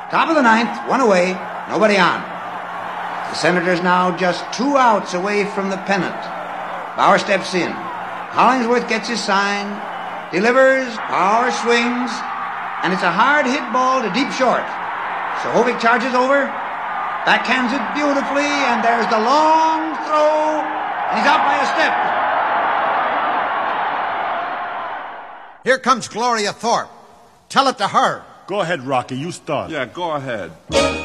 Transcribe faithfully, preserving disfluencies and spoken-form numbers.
Top of the ninth, one away, nobody on. The Senators now just two outs away from the pennant. Bauer steps in. Hollingsworth gets his sign, delivers, Bauer swings, and it's a hard hit ball to deep short. Sohovic charges over, backhands it beautifully, and there's the long throw. He's out by a step. Here comes Gloria Thorpe. Tell it to her. Go ahead, Rocky. You start. Yeah, go ahead.